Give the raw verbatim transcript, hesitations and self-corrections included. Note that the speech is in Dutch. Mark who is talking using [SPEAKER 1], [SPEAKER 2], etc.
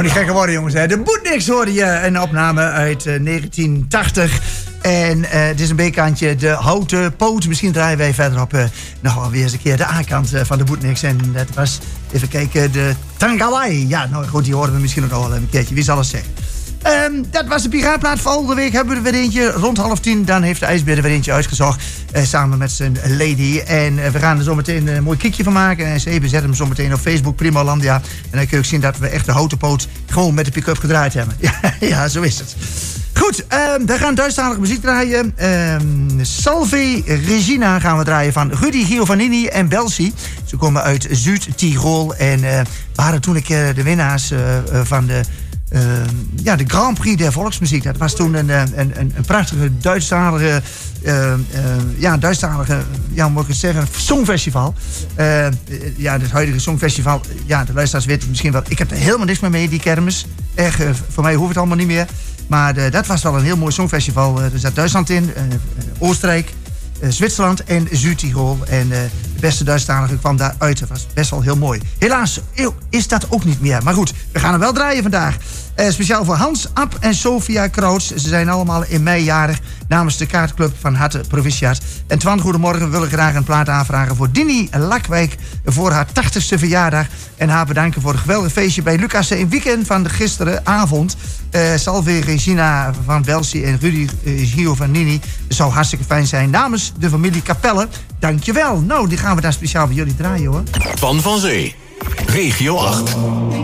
[SPEAKER 1] niet gekker worden, jongens. Hè. De Bootniks hoorde je, een opname uit uh, negentien tachtig. En uh, het is een B-kantje, de houten poot. Misschien draaien wij verderop uh, nog wel weer eens een keer de A-kant uh, van de Bootniks. En dat was, even kijken, de Tangawai. Ja, nou goed, die horen we misschien ook al een keertje. Wie zal het zeggen? Um, dat was de Piraatplaat. Volgende week hebben we er weer eentje rond half tien. Dan heeft de IJsbeer er weer eentje uitgezocht. Uh, samen met zijn lady. En uh, we gaan er zo meteen een mooi kiekje van maken. En Sebe zet hem zo meteen op Facebook, Primo Landia. En dan kun je ook zien dat we echt de houten poot gewoon met de pick-up gedraaid hebben. Ja, ja, zo is het. Goed, um, we gaan Duitsstalige muziek draaien. Um, Salve Regina gaan we draaien van Rudy Giovannini en Belsi. Ze komen uit Zuid-Tirol. En uh, waren toen ik uh, de winnaars uh, uh, van de... Uh, ja, de Grand Prix der Volksmuziek. Dat was toen een, een, een, een prachtige Duitsstalige, uh, uh, ja, Duitsstalige, ja, moet ik het zeggen, songfestival. Uh, ja, het huidige songfestival, ja, de luisteraars weten het misschien wel. Ik heb er helemaal niks meer mee, die kermis. Echt, uh, voor mij hoeft het allemaal niet meer. Maar uh, dat was wel een heel mooi songfestival. Uh, er zat Duitsland in, uh, Oostenrijk, uh, Zwitserland en Zuid-Tirol. En uh, de beste Duitsstalige kwam daar uit. Dat was best wel heel mooi. Helaas eeuw, is dat ook niet meer. Maar goed, we gaan hem wel draaien vandaag. Uh, speciaal voor Hans, Ab en Sophia Krauts. Ze zijn allemaal in mei jarig. Namens de kaartclub van harte proficiat. En Twan, goedemorgen. We willen graag een plaat aanvragen voor Dini Lakwijk. Voor haar tachtigste verjaardag. En haar bedanken voor het geweldige feestje bij Lucas in weekend van de gisterenavond. Uh, Salve Regina van Belsi en Rudy uh, Giovannini. Het zou hartstikke fijn zijn. Namens de familie Capelle. Dankjewel. Nou, die gaan we daar speciaal voor jullie draaien, hoor.
[SPEAKER 2] Twan van Zee. Regio acht.